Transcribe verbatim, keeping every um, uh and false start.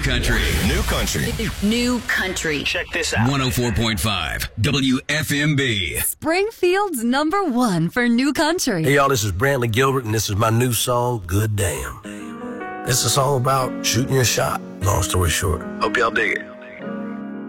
country. New country. New country. Check this out. one oh four point five W F M B. Springfield's number one for new country. Hey, y'all, this is Brantley Gilbert, and this is my new song, Good Damn. It's a song about shooting your shot, long story short. Hope y'all dig it.